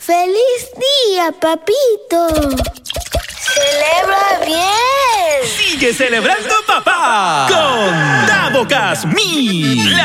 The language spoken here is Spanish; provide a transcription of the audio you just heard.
¡Feliz día, papito! ¡Celebra bien! ¡Sigue celebrando, papá! Con Dabocas 1000,